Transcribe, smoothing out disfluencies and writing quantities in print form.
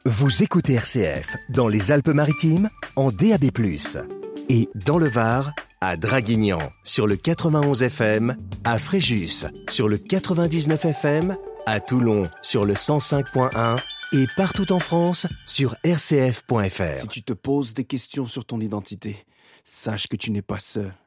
Vous écoutez RCF dans les Alpes-Maritimes en DAB+, et dans le Var, à Draguignan sur le 91 FM, à Fréjus sur le 99 FM, à Toulon sur le 105.1 et partout en France sur rcf.fr. Si tu te poses des questions sur ton identité, sache que tu n'es pas seul.